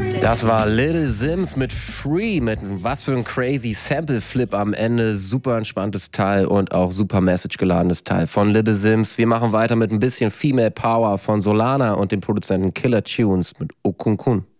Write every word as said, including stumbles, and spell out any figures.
Das war Little Simz mit Free, mit was für ein crazy Sample-Flip am Ende. Super entspanntes Teil und auch super Message-geladenes Teil von Little Simz. Wir machen weiter mit ein bisschen Female Power von Solana und dem Produzenten Killer Tunes mit Okunkun.